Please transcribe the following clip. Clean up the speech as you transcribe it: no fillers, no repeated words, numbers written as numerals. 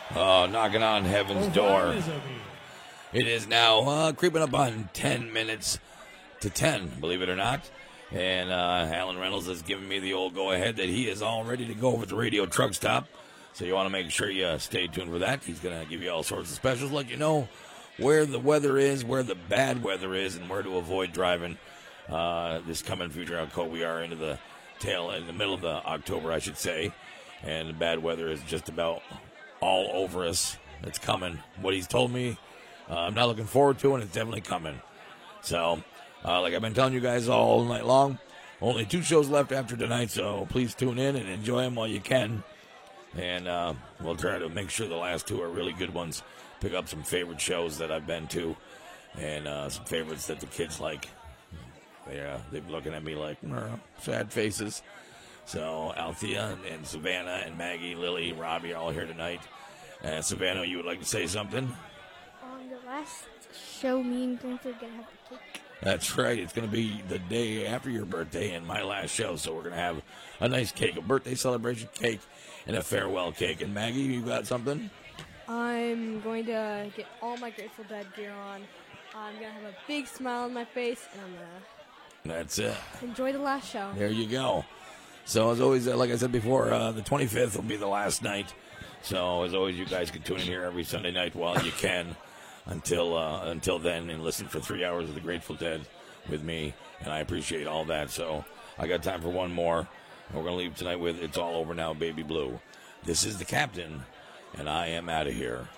knocking on heaven's door. It is now creeping up on 10 minutes to 10, believe it or not. And Alan Reynolds has given me the old go-ahead that he is all ready to go with the radio truck stop. So you want to make sure you stay tuned for that. He's going to give you all sorts of specials, let you know where the weather is, where the bad weather is, and where to avoid driving this coming future. We are into the in the middle of the October, I should say. And the bad weather is just about all over us. It's coming. What he's told me, I'm not looking forward to it. It's definitely coming. So, like I've been telling you guys all night long, only 2 shows left after tonight, so please tune in and enjoy them while you can. And we'll try to make sure the last 2 are really good ones. Pick up some favorite shows that I've been to and some favorites that the kids like. They're looking at me like sad faces. So Althea and Savannah and Maggie, Lily, Robbie are all here tonight. And Savannah, you would like to say something? On the last show, me and Gunther are going to have the cake. That's right. It's going to be the day after your birthday and my last show. So we're going to have a nice cake, a birthday celebration cake, and a farewell cake. And Maggie, you got something? I'm going to get all my Grateful Dead gear on. I'm going to have a big smile on my face, and I'm going to... That's it. Enjoy the last show. There you go. So, as always, like I said before, the 25th will be the last night. So, as always, you guys can tune in here every Sunday night while you can until then and listen for 3 hours of the Grateful Dead with me. And I appreciate all that. So, I got time for one more. We're going to leave tonight with It's All Over Now, Baby Blue. This is the Captain, and I am out of here.